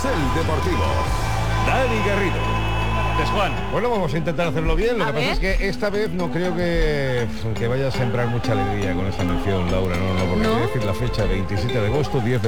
Carrusel Deportivo. Dani Garrido. Juan. Bueno, vamos a intentar hacerlo bien. Lo que pasa es que esta vez no creo que vaya a sembrar mucha alegría con esta mención, Laura. No, porque quiero decir la fecha, 27 de agosto, 10 de